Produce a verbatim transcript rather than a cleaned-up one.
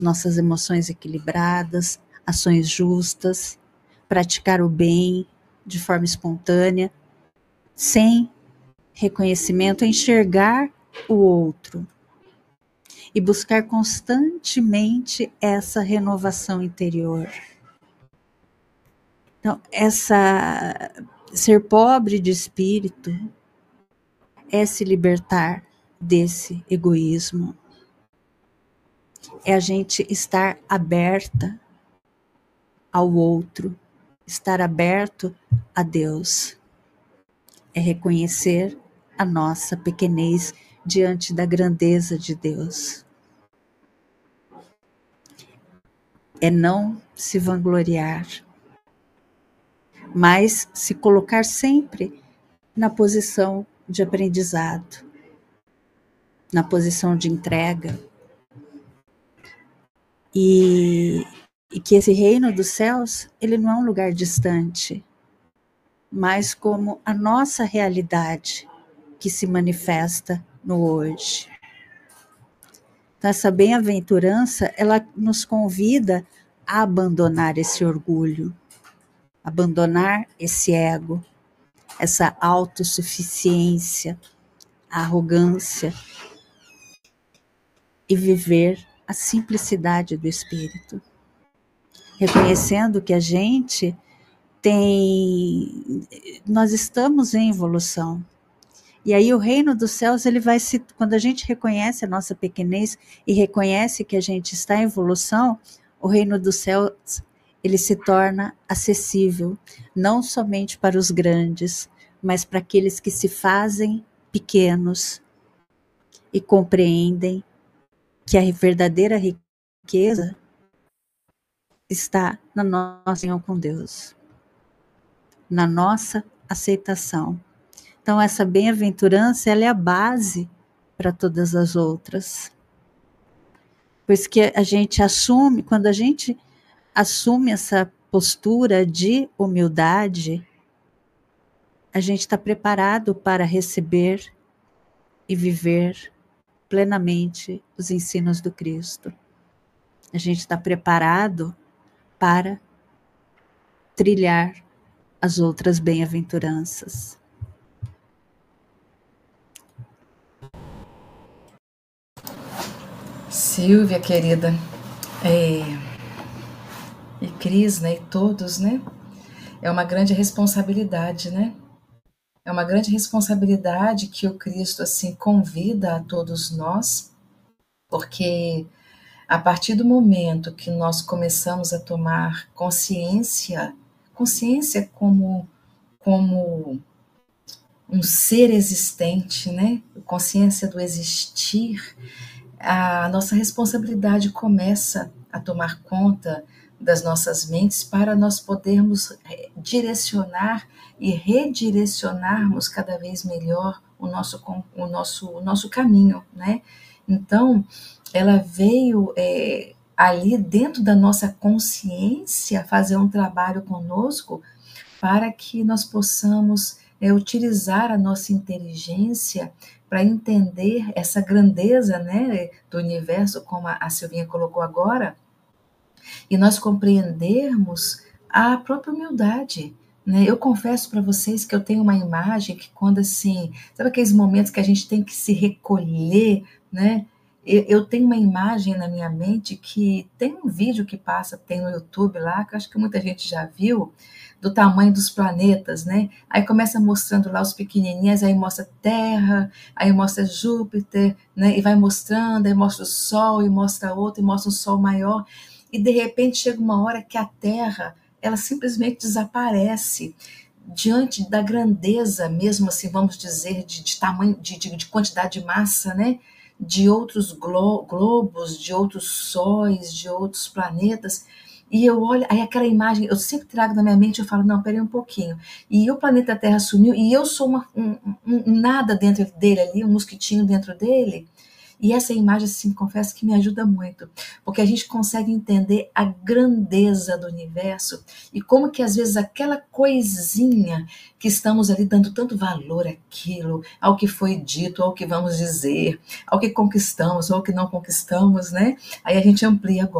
nossas emoções equilibradas, ações justas, praticar o bem de forma espontânea, sem reconhecimento, enxergar o outro e buscar constantemente essa renovação interior. Então, essa ser pobre de espírito é se libertar desse egoísmo. É a gente estar aberta ao outro, estar aberto a Deus. É reconhecer a nossa pequenez diante da grandeza de Deus. É não se vangloriar, mas se colocar sempre na posição de aprendizado, na posição de entrega. E, e que esse reino dos céus, ele não é um lugar distante, mas como a nossa realidade que se manifesta no hoje. Então, essa bem-aventurança, ela nos convida a abandonar esse orgulho, abandonar esse ego, essa autossuficiência, a arrogância, e viver a simplicidade do espírito, reconhecendo que a gente tem, nós estamos em evolução. E aí o reino dos céus, ele vai se, quando a gente reconhece a nossa pequenez e reconhece que a gente está em evolução, o reino dos céus, ele se torna acessível, não somente para os grandes, mas para aqueles que se fazem pequenos e compreendem que a verdadeira riqueza está na nossa união com Deus, na nossa aceitação. Então, essa bem-aventurança, ela é a base para todas as outras. Pois que a gente assume, quando a gente assume essa postura de humildade, a gente está preparado para receber e viver plenamente os ensinos do Cristo. A gente está preparado para trilhar as outras bem-aventuranças. Silvia, querida, é, e Cris, né, e todos, né, é uma grande responsabilidade, né, é uma grande responsabilidade que o Cristo, assim, convida a todos nós, porque a partir do momento que nós começamos a tomar consciência, consciência como, como um ser existente, né, consciência do existir, a nossa responsabilidade começa a tomar conta das nossas mentes para nós podermos direcionar e redirecionarmos cada vez melhor o nosso, o nosso, o nosso caminho, né? Então, ela veio é, ali dentro da nossa consciência fazer um trabalho conosco para que nós possamos é, utilizar a nossa inteligência para entender essa grandeza, né, do universo, como a Silvinha colocou agora, e nós compreendermos a própria humildade. Né? Eu confesso para vocês que eu tenho uma imagem que quando assim, sabe aqueles momentos que a gente tem que se recolher, né? Eu, eu tenho uma imagem na minha mente que tem um vídeo que passa, tem no YouTube lá, que eu acho que muita gente já viu, do tamanho dos planetas, né? Aí começa mostrando lá os pequenininhos, aí mostra Terra, aí mostra Júpiter, né? E vai mostrando, aí mostra o Sol, e mostra outro, e mostra um Sol maior, e de repente chega uma hora que a Terra, ela simplesmente desaparece diante da grandeza, mesmo assim, vamos dizer, de, de tamanho, de, de, de quantidade de massa, né? De outros glo- globos, de outros sóis, de outros planetas. E eu olho, aí aquela imagem, eu sempre trago na minha mente, eu falo, não, peraí um pouquinho. E o planeta Terra sumiu, e eu sou uma, um, um, um nada dentro dele ali, um mosquitinho dentro dele. E essa imagem, assim, confesso que me ajuda muito, porque a gente consegue entender a grandeza do universo e como que às vezes aquela coisinha que estamos ali dando tanto valor àquilo, ao que foi dito, ao que vamos dizer, ao que conquistamos ou ao que não conquistamos, né? Aí a gente amplia agora.